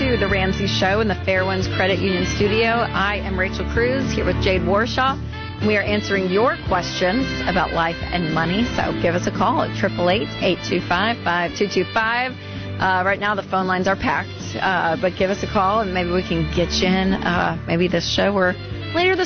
to The Ramsey Show in the Fairwinds Credit Union studio. I am Rachel Cruz here with Jade Warshaw. We are answering your questions about life and money, so give us a call at 888-825-5225. Right now the phone lines are packed, but give us a call and maybe we can get you in maybe this show or later this